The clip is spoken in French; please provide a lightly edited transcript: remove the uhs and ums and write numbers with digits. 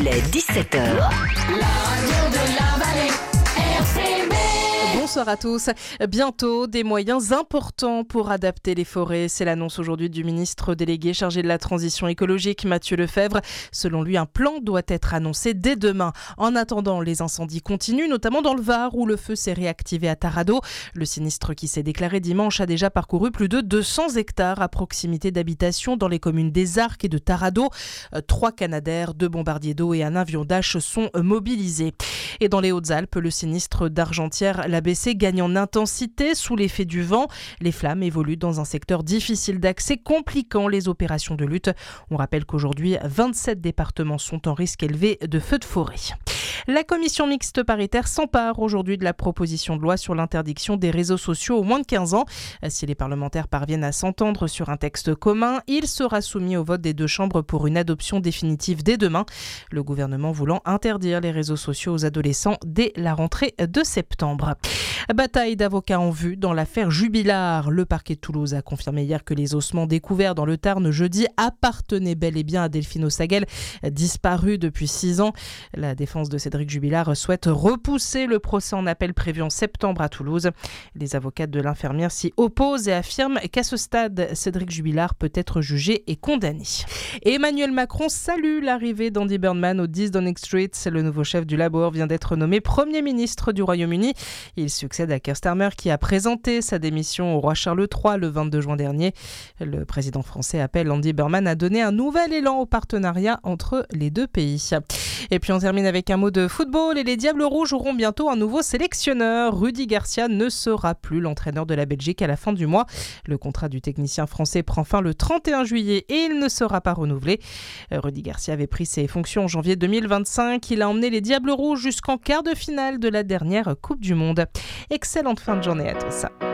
Il est 17h. La radio de la vallée, RCB. Bonsoir à tous. Bientôt, des moyens importants pour adapter les forêts. C'est l'annonce aujourd'hui du ministre délégué chargé de la transition écologique, Mathieu Lefebvre. Selon lui, un plan doit être annoncé dès demain. En attendant, les incendies continuent, notamment dans le Var, où le feu s'est réactivé à Tarado. Le sinistre qui s'est déclaré dimanche a déjà parcouru plus de 200 hectares à proximité d'habitations dans les communes des Arcs et de Tarado. 3 Canadair, 2 bombardiers d'eau et un avion Dash sont mobilisés. Et dans les Hautes-Alpes, le sinistre d'Argentière-l'ABC gagne en intensité sous l'effet du vent. Les flammes évoluent dans un secteur difficile d'accès, compliquant les opérations de lutte. On rappelle qu'aujourd'hui, 27 départements sont en risque élevé de feux de forêt. La commission mixte paritaire s'empare aujourd'hui de la proposition de loi sur l'interdiction des réseaux sociaux aux moins de 15 ans. Si les parlementaires parviennent à s'entendre sur un texte commun, il sera soumis au vote des 2 chambres pour une adoption définitive dès demain. Le gouvernement voulant interdire les réseaux sociaux aux adolescents dès la rentrée de septembre. Bataille d'avocats en vue dans l'affaire Jubilard. Le parquet de Toulouse a confirmé hier que les ossements découverts dans le Tarn jeudi appartenaient bel et bien à Delphine Ossagel, disparue depuis 6 ans. La défense de Cédric Jubilard souhaite repousser le procès en appel prévu en septembre à Toulouse. Les avocats de l'infirmière s'y opposent et affirment qu'à ce stade, Cédric Jubilard peut être jugé et condamné. Emmanuel Macron salue l'arrivée d'Andy Burnham au 10 Downing Street. Le nouveau chef du Labour vient d'être nommé Premier ministre du Royaume-Uni. Il succède à Keir Starmer qui a présenté sa démission au roi Charles III le 22 juin dernier. Le président français appelle Andy Burnham à donner un nouvel élan au partenariat entre les 2 pays. Et puis on termine avec un mot de football et les Diables Rouges auront bientôt un nouveau sélectionneur. Rudy Garcia ne sera plus l'entraîneur de la Belgique à la fin du mois. Le contrat du technicien français prend fin le 31 juillet et il ne sera pas renouvelé. Rudy Garcia avait pris ses fonctions en janvier 2025. Il a emmené les Diables Rouges jusqu'en quart de finale de la dernière Coupe du Monde. Excellente fin de journée à tous.